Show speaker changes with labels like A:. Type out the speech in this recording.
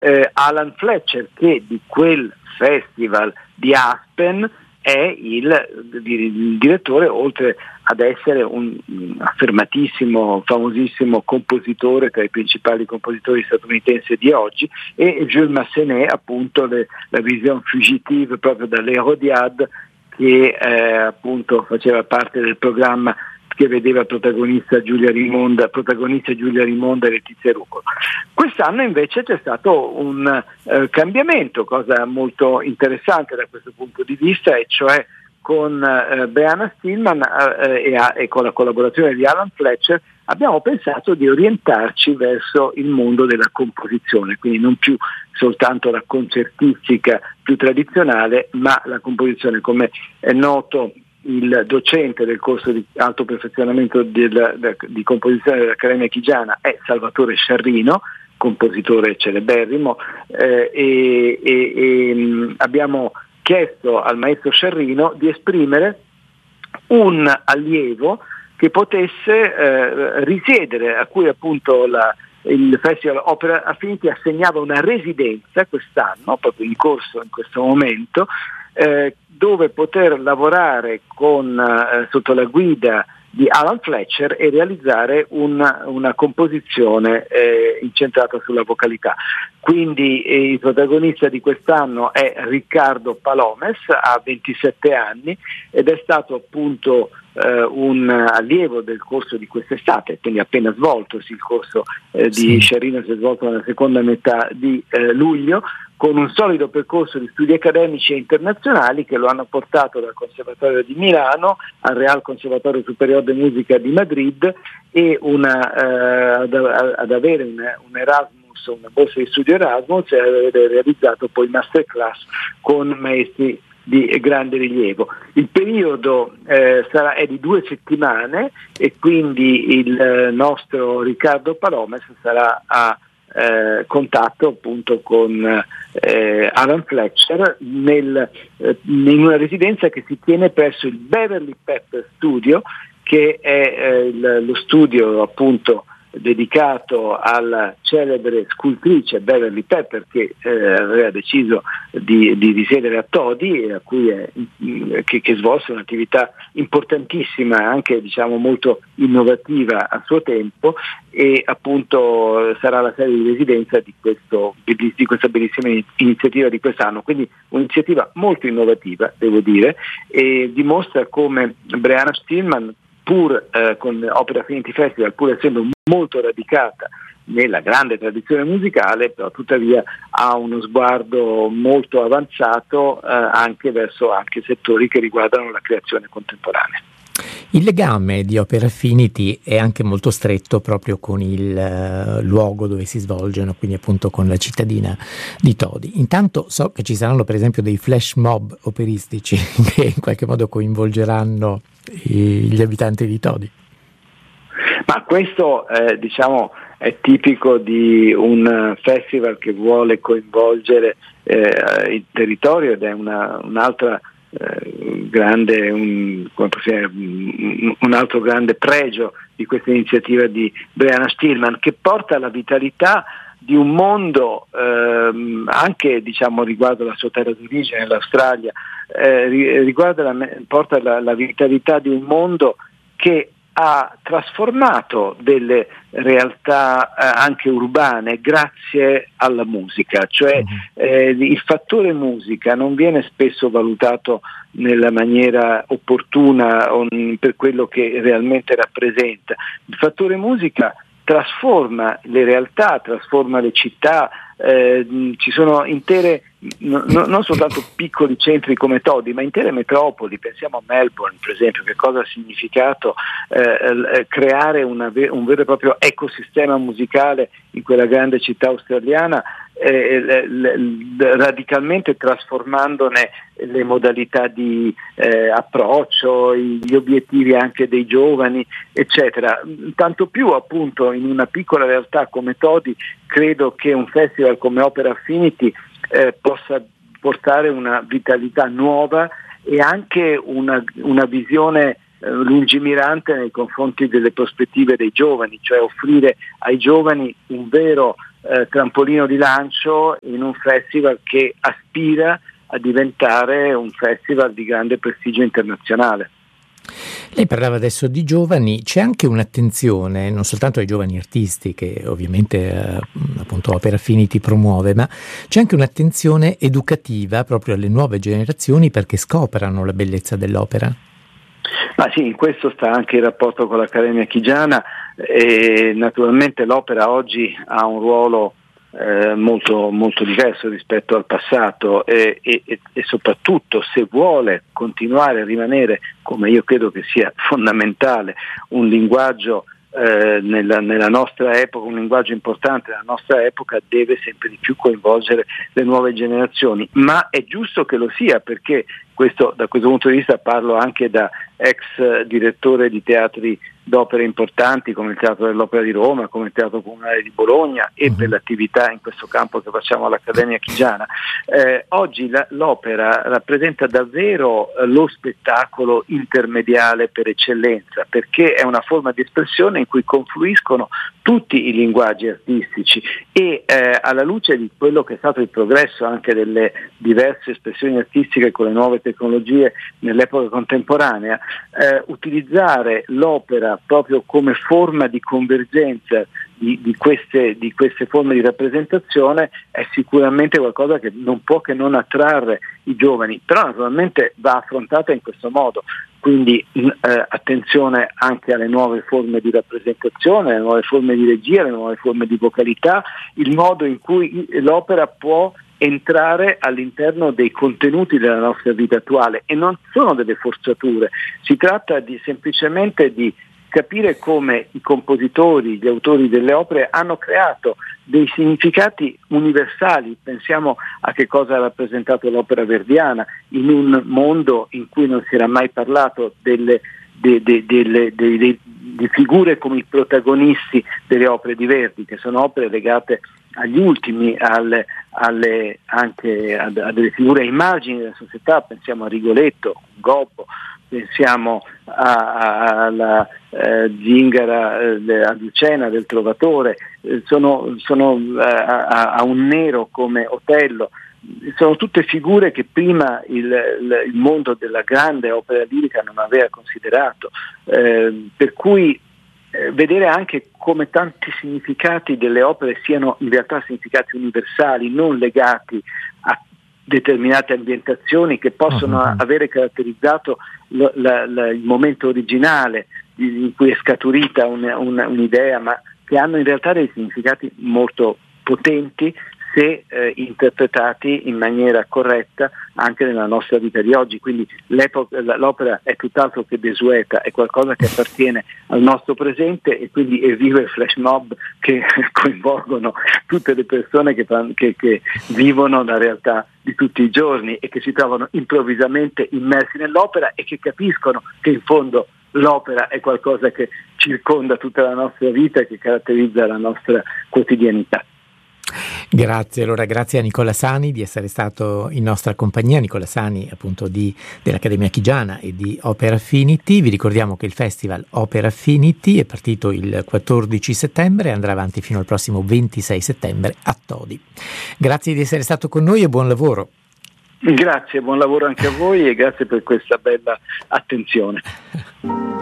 A: Alan Fletcher, che di quel festival di Aspen è il direttore, oltre ad essere un affermatissimo, famosissimo compositore, tra i principali compositori statunitensi di oggi, e Jules Massenet, appunto la Vision fugitive proprio dall'Hérodiade, che appunto faceva parte del programma che vedeva protagonista Giulia Rimonda e Letizia Ruccolo. Quest'anno invece c'è stato un cambiamento, cosa molto interessante da questo punto di vista, e cioè con Breana Stillman e con la collaborazione di Alan Fletcher abbiamo pensato di orientarci verso il mondo della composizione, quindi non più soltanto la concertistica più tradizionale, ma la composizione. Come è noto, il docente del corso di alto perfezionamento di composizione dell'Accademia Chigiana è Salvatore Sciarrino, compositore celeberrimo, e abbiamo chiesto al maestro Sciarrino di esprimere un allievo che potesse risiedere, a cui appunto il Festival Opera Affinity assegnava una residenza quest'anno, proprio in corso in questo momento, dove poter lavorare sotto la guida di Alan Fletcher e realizzare una composizione incentrata sulla vocalità. Quindi il protagonista di quest'anno è Riccardo Palomes, ha 27 anni ed è stato appunto un allievo del corso di quest'estate, quindi appena svoltosi il corso di Sciarrino, si è svolto nella seconda metà di luglio, con un solido percorso di studi accademici e internazionali che lo hanno portato dal Conservatorio di Milano al Real Conservatorio Superior de Musica di Madrid e ad avere un Erasmus, una borsa di studio Erasmus, e avere realizzato poi masterclass con maestri di grande rilievo. Il periodo è di 2 settimane e quindi il nostro Riccardo Palomes sarà a contatto appunto con Alan Fletcher in una residenza che si tiene presso il Beverly Pepper Studio, che è lo studio appunto dedicato alla celebre scultrice Beverly Pepper, che aveva deciso di risiedere a Todi e a cui che svolse un'attività importantissima, anche diciamo molto innovativa a suo tempo, e appunto sarà la sede di residenza di questa bellissima iniziativa di quest'anno. Quindi un'iniziativa molto innovativa, devo dire, e dimostra come Breana Stillman, pur con Opera Affinity Festival, pur essendo molto radicata nella grande tradizione musicale, però tuttavia ha uno sguardo molto avanzato anche verso settori che riguardano la creazione contemporanea.
B: Il legame di Opera Affinity è anche molto stretto proprio con il luogo dove si svolgono, quindi appunto con la cittadina di Todi. Intanto so che ci saranno per esempio dei flash mob operistici che in qualche modo coinvolgeranno gli abitanti di Todi.
A: Ma questo diciamo è tipico di un festival che vuole coinvolgere il territorio, ed è un'altra un altro grande pregio di questa iniziativa di Breana Stillman, che porta alla vitalità di un mondo anche diciamo riguardo la sua terra d'origine, l'Australia, porta la vitalità di un mondo che ha trasformato delle realtà anche urbane grazie alla musica, cioè il fattore musica non viene spesso valutato nella maniera opportuna per quello che realmente rappresenta. Il fattore musica trasforma le realtà, trasforma le città, ci sono intere, non soltanto piccoli centri come Todi, ma intere metropoli. Pensiamo a Melbourne, per esempio, che cosa ha significato creare un vero e proprio ecosistema musicale in quella grande città australiana, radicalmente trasformandone le modalità di approccio, gli obiettivi anche dei giovani, eccetera. Tanto più appunto in una piccola realtà come Todi, credo che un festival come Opera Affinity possa portare una vitalità nuova e anche una visione lungimirante nei confronti delle prospettive dei giovani, cioè offrire ai giovani un vero trampolino di lancio in un festival che aspira a diventare un festival di grande prestigio internazionale.
B: Lei parlava adesso di giovani, c'è anche un'attenzione non soltanto ai giovani artisti che ovviamente appunto Opera Affinity promuove, ma c'è anche un'attenzione educativa proprio alle nuove generazioni perché scoprano la bellezza dell'opera.
A: Ma sì, in questo sta anche il rapporto con l'Accademia Chigiana e naturalmente l'opera oggi ha un ruolo molto, molto diverso rispetto al passato e soprattutto se vuole continuare a rimanere, come io credo che sia fondamentale, un linguaggio nella nostra epoca, un linguaggio importante nella nostra epoca, deve sempre di più coinvolgere le nuove generazioni, ma è giusto che lo sia, perché da questo punto di vista parlo anche da ex direttore di teatri d'opere importanti come il Teatro dell'Opera di Roma, come il Teatro Comunale di Bologna e per l'attività in questo campo che facciamo all'Accademia Chigiana. Oggi l'opera rappresenta davvero lo spettacolo intermediale per eccellenza, perché è una forma di espressione in cui confluiscono tutti i linguaggi artistici e alla luce di quello che è stato il progresso anche delle diverse espressioni artistiche con le nuove tecnologie nell'epoca contemporanea, utilizzare l'opera proprio come forma di convergenza di queste forme di rappresentazione è sicuramente qualcosa che non può che non attrarre i giovani, però naturalmente va affrontata in questo modo. Quindi attenzione anche alle nuove forme di rappresentazione, alle nuove forme di regia, alle nuove forme di vocalità, il modo in cui l'opera può entrare all'interno dei contenuti della nostra vita attuale e non sono delle forzature, si tratta semplicemente di capire come i compositori, gli autori delle opere hanno creato dei significati universali. Pensiamo a che cosa ha rappresentato l'opera verdiana in un mondo in cui non si era mai parlato di figure come i protagonisti delle opere di Verdi, che sono opere legate agli ultimi, anche a delle figure immagini della società. Pensiamo a Rigoletto, Gobbo, pensiamo alla Zingara, a Lucena del Trovatore, a un nero come Otello. Sono tutte figure che prima il mondo della grande opera lirica non aveva considerato, per cui vedere anche come tanti significati delle opere siano in realtà significati universali, non legati a determinate ambientazioni che possono avere caratterizzato il momento originale in cui è scaturita un'idea, ma che hanno in realtà dei significati molto potenti se interpretati in maniera corretta anche nella nostra vita di oggi. Quindi l'opera è tutt'altro che desueta, è qualcosa che appartiene al nostro presente e quindi evviva il flash mob che coinvolgono tutte le persone che vivono la realtà di tutti i giorni e che si trovano improvvisamente immersi nell'opera e che capiscono che in fondo l'opera è qualcosa che circonda tutta la nostra vita e che caratterizza la nostra quotidianità.
B: Grazie, allora grazie a Nicola Sani di essere stato in nostra compagnia. Nicola Sani appunto dell'Accademia Chigiana e di Opera Affinity. Vi ricordiamo che il festival Opera Affinity è partito il 14 settembre e andrà avanti fino al prossimo 26 settembre a Todi. Grazie di essere stato con noi e buon lavoro.
A: Grazie, buon lavoro anche a voi e grazie per questa bella attenzione.